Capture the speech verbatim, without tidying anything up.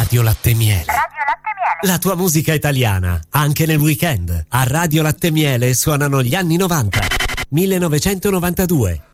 Radio Latte Miele. Radio Latte Miele. La tua musica italiana, anche nel weekend. A Radio Latte Miele suonano gli anni novanta. millenovecentonovantadue.